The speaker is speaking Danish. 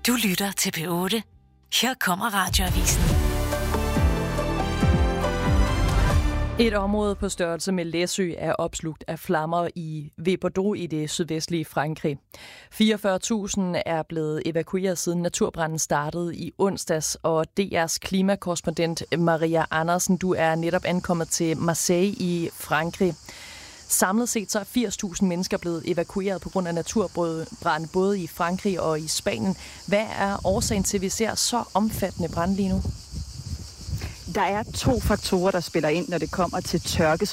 Du lytter til P8. Her kommer Radioavisen. Et område på størrelse med Læsø er opslugt af flammer ved Bordeaux i det sydvestlige Frankrig. 44.000 er blevet evakueret siden naturbranden startede i onsdags, og DR's klimakorrespondent Maria Andersen, du er netop ankommet til Marseille i Frankrig. Samlet set så er 80.000 mennesker blevet evakueret på grund af naturbrand både i Frankrig og i Spanien. Hvad er årsagen til, at vi ser så omfattende brand lige nu? Der er 2 faktorer, der spiller ind, når det kommer til tørke,